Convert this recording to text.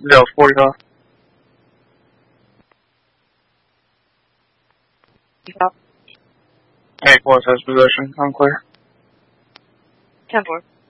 Delta 45. Stop. 8 plus has possession. I'm clear. 10-4.